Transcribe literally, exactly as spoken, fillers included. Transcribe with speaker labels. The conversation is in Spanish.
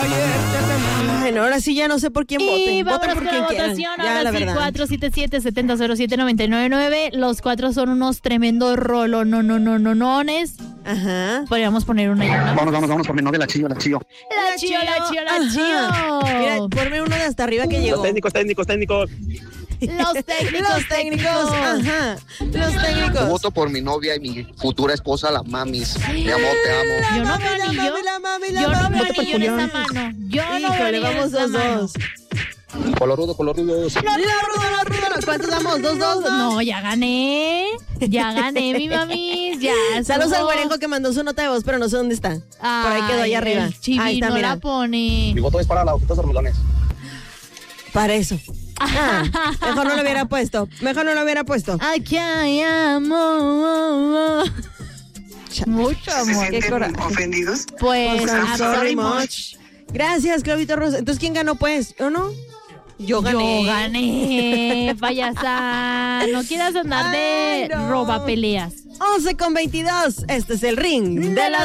Speaker 1: Ay, no, ahora sí ya no sé por quién voten.
Speaker 2: Y
Speaker 1: Voten
Speaker 2: vámonos
Speaker 1: por
Speaker 2: con
Speaker 1: quien
Speaker 2: la
Speaker 1: quieran.
Speaker 2: votación.
Speaker 1: Ya,
Speaker 2: Ahora
Speaker 1: la
Speaker 2: sí,
Speaker 1: verdad.
Speaker 2: cuatro siete siete, siete cero cero siete, nueve nueve nueve. Los cuatro son unos tremendos rolo, no, no, no, no, nones.
Speaker 1: Ajá.
Speaker 2: Podríamos poner una llama.
Speaker 3: Vamos, vamos, vamos por mi novia, la Chillo, la Chillo.
Speaker 2: La chío, la chío, la
Speaker 1: Ajá.
Speaker 2: chío.
Speaker 1: Mira, ponme uno de hasta arriba que llegó.
Speaker 3: Los técnicos, técnicos, técnicos.
Speaker 2: Los técnicos,
Speaker 1: Los técnicos. Ajá. Los técnicos.
Speaker 4: Voto por mi novia y mi futura esposa, la Mamis. Mi amor, te amo.
Speaker 2: Yo no
Speaker 1: mami,
Speaker 2: veo
Speaker 1: la
Speaker 2: anillo.
Speaker 1: mami, la mami, la
Speaker 2: Yo no
Speaker 1: mami.
Speaker 2: veo
Speaker 1: Voto por
Speaker 2: anillo en
Speaker 1: Julián.
Speaker 2: esta mano. Yo no veo
Speaker 1: Híjole,
Speaker 2: anillo en
Speaker 1: vamos
Speaker 2: esta
Speaker 1: dos,
Speaker 2: mano.
Speaker 1: dos.
Speaker 4: Colorrudo, colorrudos.
Speaker 1: La ruda, la ruda. ¿Cuántos damos? ¿Dos, dos?
Speaker 2: No, ya gané. Ya gané, mi mami. Ya.
Speaker 1: Saludos al
Speaker 2: estuvo.
Speaker 1: güerejo que mandó su nota de voz, pero no sé dónde está. Por ahí quedó ahí
Speaker 2: Ay,
Speaker 1: arriba.
Speaker 2: el chivi
Speaker 1: Ahí está,
Speaker 2: no
Speaker 1: mira.
Speaker 2: la pone.
Speaker 4: Mi voto es para los ojitos hormigones.
Speaker 1: Para eso. Ah, mejor no lo hubiera puesto. Mejor no lo hubiera puesto.
Speaker 2: Aquí hay amor. Mucho amor.
Speaker 1: Qué coraje.
Speaker 5: ofendidos?
Speaker 2: Pues,
Speaker 1: I'm
Speaker 2: I'm
Speaker 1: sorry
Speaker 2: sorry
Speaker 1: much.
Speaker 2: much.
Speaker 1: Gracias, Clavito Rosa. Entonces, ¿quién ganó, pues? ¿O no? Yo gané.
Speaker 2: Yo gané, payasa. No quieras andar
Speaker 1: Ay,
Speaker 2: de
Speaker 1: no.
Speaker 2: roba peleas.
Speaker 1: once con veintidós. Este es el ring de las